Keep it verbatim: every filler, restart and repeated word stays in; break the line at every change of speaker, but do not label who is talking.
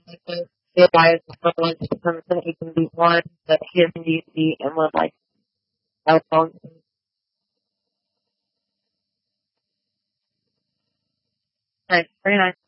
The guy is equivalent to the person he can be one, but he doesn't use the and would like cell phone. Nice, very nice.